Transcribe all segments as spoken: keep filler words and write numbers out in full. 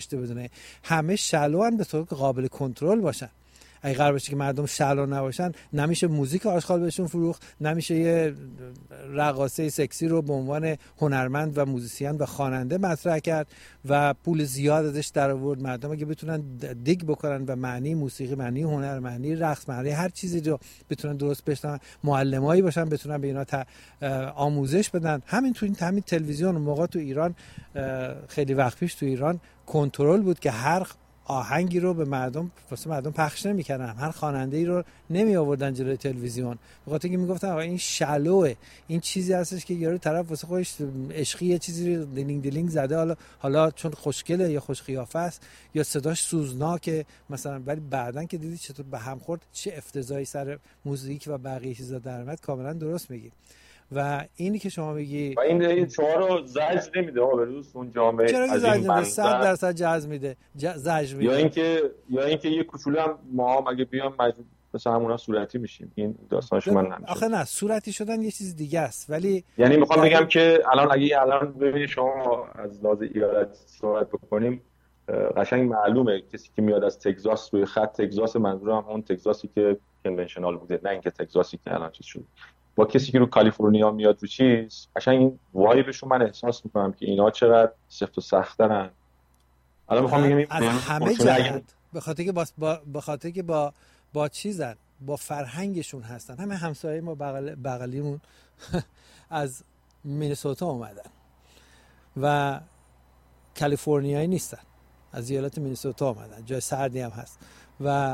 بدونه. همه شلو ان به طور قابل کنترل باشن. اگه قرار باشه که مردم شلو نباشن، نمیشه موزیک آشغال بهشون فروخت، نمیشه یه رقاصه سکسی رو به عنوان هنرمند و موزیسین و خواننده مطرح کرد و پول زیاد ازش در آورد. مردم اگه بتونن دیگ بکنن و معنی موسیقی، معنی هنر، معنی رقص، معنی هر چیزی رو بتونن درست بشنون، معلمایی باشن بتونن به اینا آموزش بدن. همین تو این همین تلویزیون موقع تو ایران خیلی وقت پیش تو ایران کنترل بود که هر آهنگی رو به مردم واسه مردم پخش نمی‌کردن، هر خواننده‌ای رو نمی آوردن جلوی تلویزیون، به خاطر اینکه میگفتن آقا این شلوه، این چیزی هستش که یارو طرف واسه خودش عشقی یه چیزی رو دلینگ دلینگ زده، حالا حالا چون خوشگله یا خوش قیافه است یا صداش سوزناکه مثلا، ولی بعدن که دیدی چطور به هم خورد، چه افتضاحی سر موزیک و بقیه چیزا در اومد. کاملا درست میگی. و اینی که شما میگی و این این شما رو زجر نمیده ها به روز اون جامعه از این منظر صد درصد جذب میده، زجر میده. یا اینکه یا اینکه یه کوچولو هم ما هم اگه بیام مجبور مثلا همونا صورتی میشیم. این داستانش من نمیشه. آخه نه، صورتی شدن یه چیز دیگه است. ولی یعنی میخوام بگم که الان اگه الان ببینید شما از لحاظ ایالت صحبت بکنیم، قشنگ معلومه کسی که میاد از تگزاس، روی خط تگزاس، منظورم اون تگزاسی که کنونشنال بوده، نه اینکه تگزاسی که الان چیز شد، با کسی که رو کالیفرنیا میاد رو چیز، قشنگ این وایبشون من احساس میکنم که اینا چقدر سفت و سخت‌ترن. الان میخوام بگم از همه جهت، به خاطر که با به خاطر که با با چیزن، با فرهنگشون هستن. همه همسایه ما بغل بغلیمون از مینیسوتا اومدن و کالیفرنیایی نیستن، از ایالت مینیسوتا اومدن، جای سردی هم هست و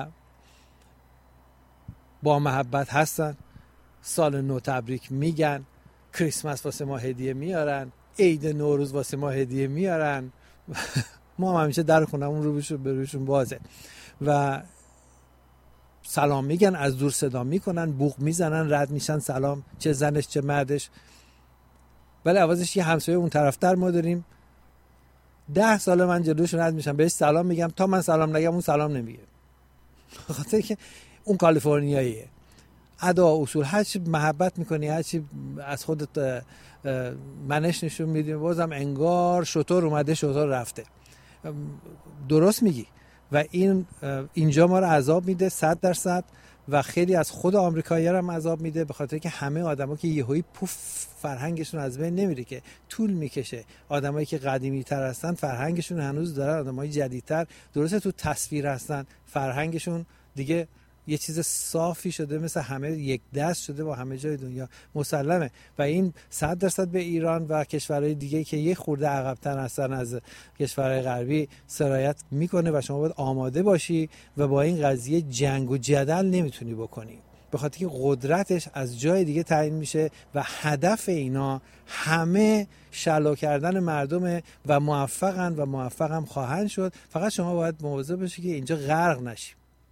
با محبت هستن، سال نو تبریک میگن، کریسمس واسه ما هدیه میارن، عید نوروز واسه ما هدیه میارن. ما هم همیشه در خونمون رو بهشون بروشون بازه و سلام میگن، از دور صدا میکنن، بوق میزنن، رد میشن سلام، چه زنش چه مردش. ولی عوضش یه همسایه اون طرفتر ما داریم، ده ساله من جلوش رد میشم بهش سلام میگم، تا من سلام نگم اون سلام نمیگه، خاطر که اون کالیفرنیاییه. ادا اصول، هر چی محبت میکنی، هر چی از خودت منش نشون میدی، بازم انگار شطور اومده شطور رفته. درست میگی. و این اینجا ما رو عذاب میده صد درصد و خیلی از خود آمریکایی‌ها هم عذاب میده، به خاطر که همه آدما که یهویی پوف فرهنگشون از بین نمیره، که طول میکشه. آدمایی که قدیمی تر هستن فرهنگشون هنوز دارن، آدمای جدیدتر درسته تو تصویر هستن، فرهنگشون دیگه یه چیز صافی شده، مثل همه یک دست شده با همه جای دنیا، مسلمه. و این صد درصد به ایران و کشورهای دیگه که یه خورده عقب‌تر هستن از کشورهای غربی سرایت میکنه و شما باید آماده باشی و با این قضیه جنگ و جدل نمیتونی بکنی، به خاطر که قدرتش از جای دیگه تعیین میشه و هدف اینا همه شلو کردن مردمه و موفقن و موفق هم خواهند شد. فقط شما باید مواظب باشی که اینجا غرق نشی.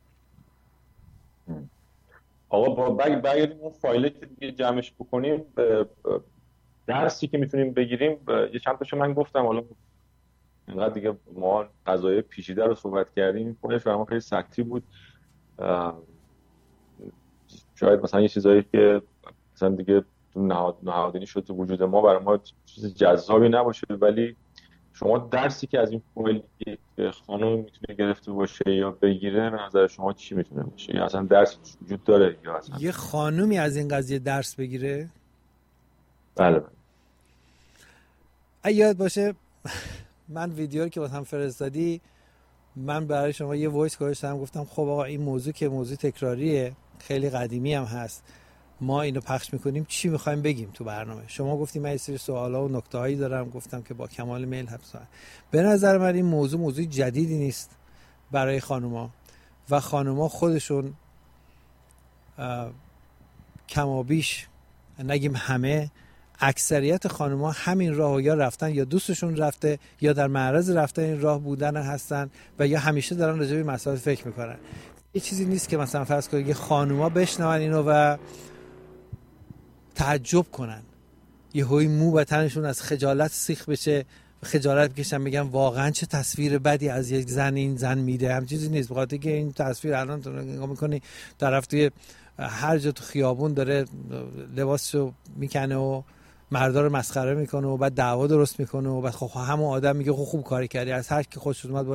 آقا با برگردیم اون فایله که دیگه جمعش بکنیم، درسی که میتونیم بگیریم یه چند تاشو من گفتم، حالا اینقدر دیگه ما قضایای پیچیده رو صحبت کردیم، خودش برام خیلی سختی بود. شاید مثلا یه چیزایی که مثلا دیگه نهادینی شد تو وجود ما برای ما چیز جذابی نباشه، ولی شما درسی که از این فایل خانم میتونه گرفته باشه یا بگیره به نظر شما چی میتونه باشه؟ یا اصلا درس وجود داره یا اصلا یه خانومی از این قضیه درس بگیره؟ بله بله. اگه یاد باشه من ویدیو رو که واسم فرستادی، من برای شما یه وایس گذاشتم، گفتم خب آقا این موضوع که موضوع تکراریه، خیلی قدیمی هم هست، ما اینو پخش میکنیم، چی میخوایم بگیم تو برنامه؟ شما گفتیم من یه سری سوالا و نکته‌هایی دارم، گفتم که با کمال میل حتما. به نظر من این موضوع موضوع جدیدی نیست برای خانوما و خانوما خودشون کمابیش، نگیم همه، اکثریت خانوما همین راهو یا رفتن یا دوستشون رفته یا در معرض رفتن این راه بودن هستن و یا همیشه دارن راجع به مسائل فکر میکنن. یه چیزی نیست که مثلا فرض کنید خانوما بشنون اینو و تعجب کنن، یه هوی مو به تنشون از خجالت سیخ بشه، خجالت بکشن، میگن واقعا چه تصویر بدی از یک زن این زن میده. هم چیزی نیست، بخاطر که این تصویر الان تو نگاه میکنی طرف توی هر جا تو خیابون داره لباسشو میکنه و مردا رو مسخره میکنه و بعد دعوا درست میکنه و بعد خب همون آدم میگه خب خوب کاری کردی، از هر کی خوشش اومد